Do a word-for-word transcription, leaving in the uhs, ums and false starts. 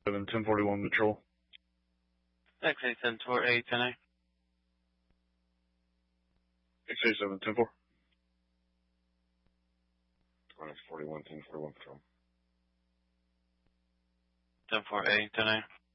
seven, ten forty-one patrol. X A seven four A, ten A. X A seven, ten four. twenty forty-one, ten forty-one patrol. ten four A, ten A.